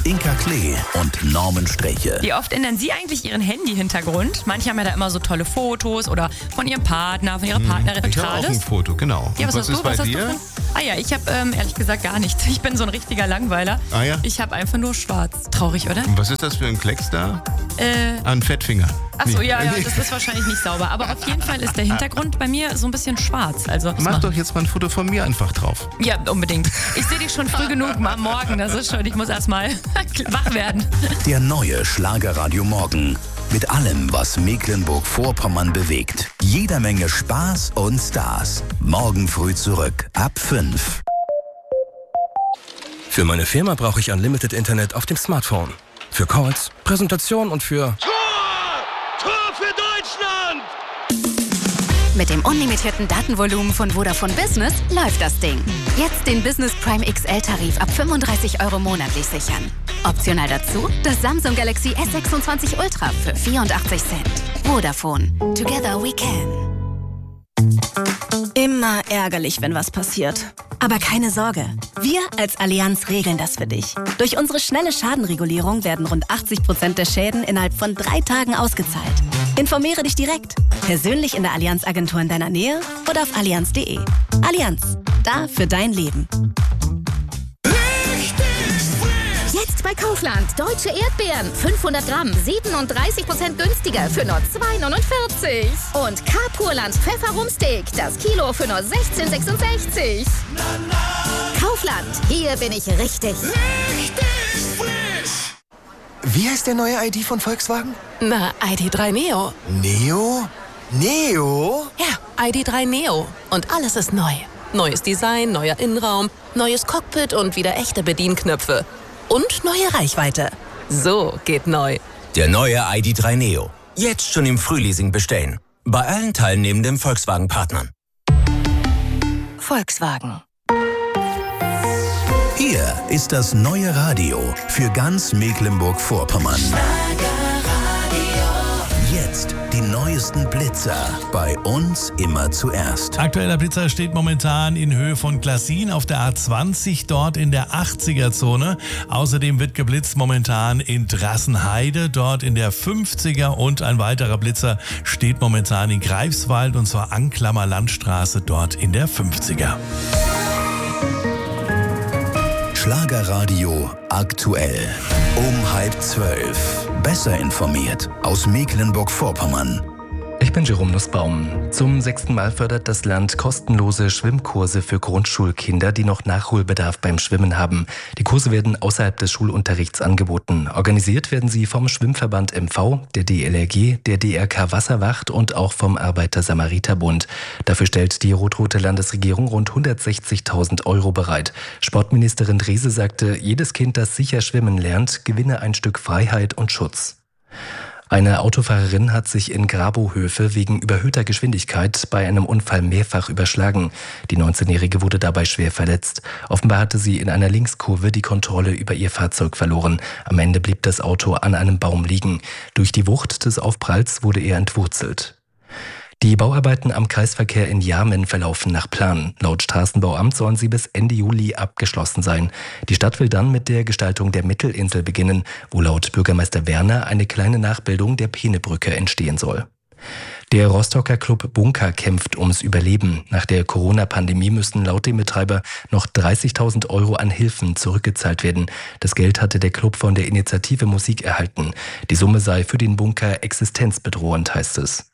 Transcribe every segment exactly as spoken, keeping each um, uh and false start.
Inka Klee und Norman Sträche. Wie oft ändern Sie eigentlich Ihren Handy-Hintergrund? Manche haben ja da immer so tolle Fotos oder von ihrem Partner, von ihrer Partnerin. Ich habe auch ein Foto, genau. Ja, was, was was ist du? bei was dir? Hast du ah ja, ich habe ähm, ehrlich gesagt gar nichts. Ich bin so ein richtiger Langweiler. Ah ja? Ich habe einfach nur schwarz. Traurig, oder? Und was ist das für ein Klecks da? Äh, Ein Fettfinger. Achso, Nee. ja, ja, das ist wahrscheinlich nicht sauber. Aber auf jeden Fall ist der Hintergrund bei mir so ein bisschen schwarz. Also, Mach doch jetzt mal ein Foto von mir einfach drauf. Ja, unbedingt. Ich sehe dich schon früh genug am Morgen. Das ist schon, ich muss erst mal wach werden. Der neue Schlagerradio Morgen. Mit allem, was Mecklenburg-Vorpommern bewegt. Jeder Menge Spaß und Stars. Morgen früh zurück, ab fünf. Für meine Firma brauche ich Unlimited Internet auf dem Smartphone. Für Calls, Präsentation und für... Tor! Tor für Deutschland! Mit dem unlimitierten Datenvolumen von Vodafone Business läuft das Ding. Jetzt den Business Prime X L-Tarif ab fünfunddreißig Euro monatlich sichern. Optional dazu das Samsung Galaxy S sechsundzwanzig Ultra für vierundachtzig Cent. Vodafone. Together we can. Immer ärgerlich, wenn was passiert. Aber keine Sorge, wir als Allianz regeln das für dich. Durch unsere schnelle Schadenregulierung werden rund achtzig Prozent der Schäden innerhalb von drei Tagen ausgezahlt. Informiere dich direkt, persönlich in der Allianz-Agentur in deiner Nähe oder auf allianz punkt de. Allianz, da für dein Leben. Jetzt bei Kaufland. Deutsche Erdbeeren. fünfhundert Gramm. siebenunddreißig Prozent günstiger für nur zwei neunundvierzig. Und K-Purland Pfefferumsteak. Das Kilo für nur sechzehn sechsundsechzig. Kaufland. Hier bin ich richtig. Richtig frisch! Wie heißt der neue I D von Volkswagen? Na, I D drei Neo. Neo? Neo? Ja, I D drei Neo. Und alles ist neu. Neues Design, neuer Innenraum, neues Cockpit und wieder echte Bedienknöpfe. Und neue Reichweite. So geht neu. Der neue I D drei Neo. Jetzt schon im Frühleasing bestellen. Bei allen teilnehmenden Volkswagen-Partnern. Volkswagen. Hier ist das neue Radio für ganz Mecklenburg-Vorpommern. Jetzt die neuesten Blitzer. Bei uns immer zuerst. Aktueller Blitzer steht momentan in Höhe von Glassin auf der A zwanzig, dort in der achtziger-Zone. Außerdem wird geblitzt momentan in Drassenheide, dort in der fünfziger. Und ein weiterer Blitzer steht momentan in Greifswald, und zwar Anklammer Landstraße, dort in der fünfziger. Schlagerradio aktuell. Um halb zwölf. Besser informiert aus Mecklenburg-Vorpommern. Ich bin Jerome Nussbaum. Zum sechsten Mal fördert das Land kostenlose Schwimmkurse für Grundschulkinder, die noch Nachholbedarf beim Schwimmen haben. Die Kurse werden außerhalb des Schulunterrichts angeboten. Organisiert werden sie vom Schwimmverband M V, der D L R G, der D R K Wasserwacht und auch vom Arbeiter-Samariter-Bund. Dafür stellt die rot-rote Landesregierung rund hundertsechzigtausend Euro bereit. Sportministerin Drese sagte, jedes Kind, das sicher schwimmen lernt, gewinne ein Stück Freiheit und Schutz. Eine Autofahrerin hat sich in Grabohöfe wegen überhöhter Geschwindigkeit bei einem Unfall mehrfach überschlagen. Die neunzehnjährige wurde dabei schwer verletzt. Offenbar hatte sie in einer Linkskurve die Kontrolle über ihr Fahrzeug verloren. Am Ende blieb das Auto an einem Baum liegen. Durch die Wucht des Aufpralls wurde er entwurzelt. Die Bauarbeiten am Kreisverkehr in Jarmen verlaufen nach Plan. Laut Straßenbauamt sollen sie bis Ende Juli abgeschlossen sein. Die Stadt will dann mit der Gestaltung der Mittelinsel beginnen, wo laut Bürgermeister Werner eine kleine Nachbildung der Peenebrücke entstehen soll. Der Rostocker Club Bunker kämpft ums Überleben. Nach der Corona-Pandemie müssen laut dem Betreiber noch dreißigtausend Euro an Hilfen zurückgezahlt werden. Das Geld hatte der Club von der Initiative Musik erhalten. Die Summe sei für den Bunker existenzbedrohend, heißt es.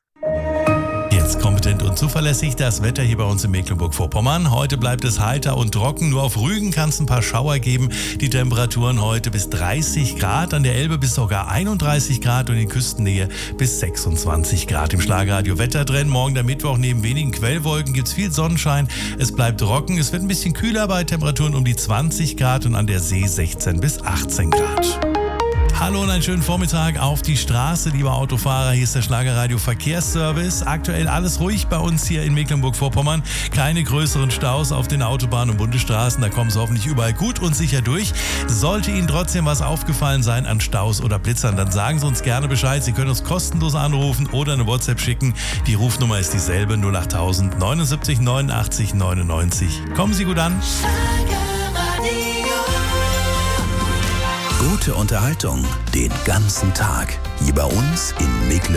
Jetzt kompetent und zuverlässig das Wetter hier bei uns in Mecklenburg-Vorpommern. Heute bleibt es heiter und trocken. Nur auf Rügen kann es ein paar Schauer geben. Die Temperaturen heute bis dreißig Grad, an der Elbe bis sogar einunddreißig Grad und in Küstennähe bis sechsundzwanzig Grad. Im Schlagerradio Wetterdrehen. Morgen der Mittwoch neben wenigen Quellwolken gibt es viel Sonnenschein. Es bleibt trocken. Es wird ein bisschen kühler bei Temperaturen um die zwanzig Grad und an der See sechzehn bis achtzehn Grad. Hallo und einen schönen Vormittag auf die Straße, liebe Autofahrer. Hier ist der Schlagerradio Verkehrsservice. Aktuell alles ruhig bei uns hier in Mecklenburg-Vorpommern. Keine größeren Staus auf den Autobahnen und Bundesstraßen. Da kommen Sie hoffentlich überall gut und sicher durch. Sollte Ihnen trotzdem was aufgefallen sein an Staus oder Blitzern, dann sagen Sie uns gerne Bescheid. Sie können uns kostenlos anrufen oder eine WhatsApp schicken. Die Rufnummer ist dieselbe, null achttausend neunundsiebzig neunundachtzig neunundneunzig. Kommen Sie gut an. Gut Gute Unterhaltung den ganzen Tag. Hier bei uns in Mecklenburg.